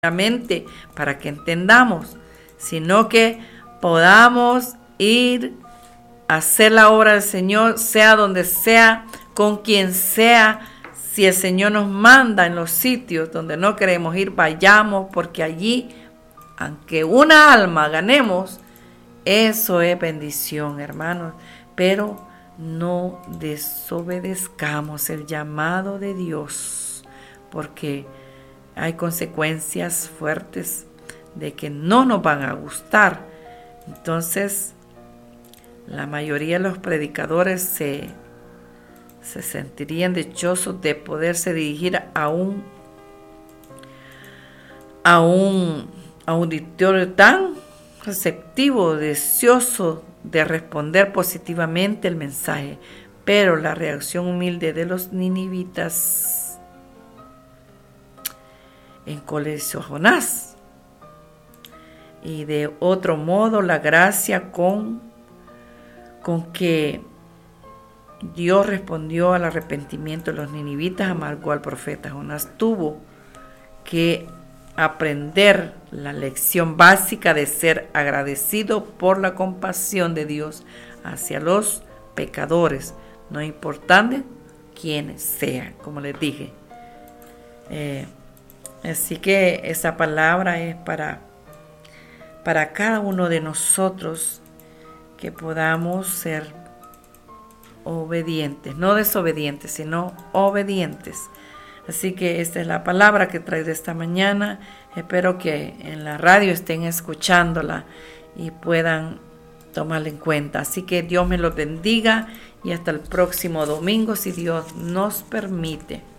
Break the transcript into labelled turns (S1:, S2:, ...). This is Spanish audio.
S1: mente para que entendamos, sino que podamos ir a hacer la obra del Señor, sea donde sea, con quien sea. Si el Señor nos manda en los sitios donde no queremos ir, vayamos, porque allí, aunque una alma ganemos, eso es bendición, hermanos. Pero no desobedezcamos el llamado de Dios, porque hay consecuencias fuertes de que no nos van a gustar. Entonces, la mayoría de los predicadores se sentirían dichosos de poderse dirigir a un auditorio tan receptivo, deseoso de responder positivamente el mensaje. Pero la reacción humilde de los ninivitas encolereció a Jonás, y de otro modo la gracia con que Dios respondió al arrepentimiento de los ninivitas amargó al profeta. Jonás tuvo que aprender la lección básica de ser agradecido por la compasión de Dios hacia los pecadores, no importando quiénes sean, como les dije. Así que esa palabra es para cada uno de nosotros, que podamos ser obedientes, no desobedientes, sino obedientes. Así que esta es la palabra que traigo esta mañana. Espero que en la radio estén escuchándola y puedan tomarla en cuenta. Así que Dios me los bendiga y hasta el próximo domingo, si Dios nos permite.